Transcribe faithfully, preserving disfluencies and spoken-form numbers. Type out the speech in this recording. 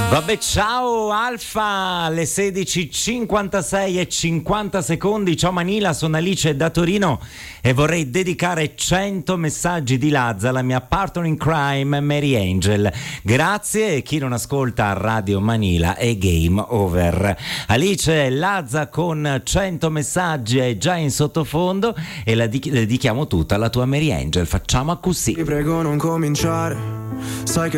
Vabbè, ciao Alfa, alle sedici e cinquantasei e cinquanta secondi. Ciao Manila, sono Alice da Torino e vorrei dedicare cento messaggi di Lazza alla mia partner in crime Mary Angel. Grazie, e chi non ascolta Radio Manila è game over. Alice, Lazza con cento messaggi è già in sottofondo e la dedichiamo tutta alla tua Mary Angel. Facciamo così. Ti prego non cominciare, sai che